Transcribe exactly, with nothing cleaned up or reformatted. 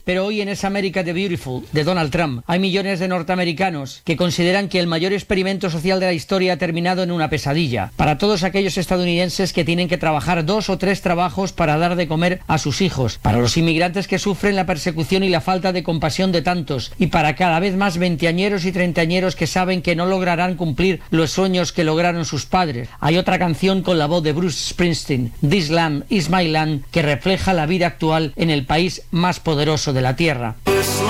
Pero hoy en esa America the Beautiful de Donald Trump hay millones de norteamericanos que consideran que el mayor experimento social de la historia ha terminado en una pesadilla. Para todos aquellos estadounidenses que tienen que trabajar dos o tres trabajos para dar de comer a sus hijos, para los inmigrantes que sufren la persecución y la falta de compasión de tantos, y para cada vez más veinteañeros y treintañeros que saben que no lograrán cumplir los sueños que lograron sus padres. Hay otra canción con la voz de Bruce Springsteen, This Land is My Land, que refleja la vida actual en el país más poderoso de la tierra.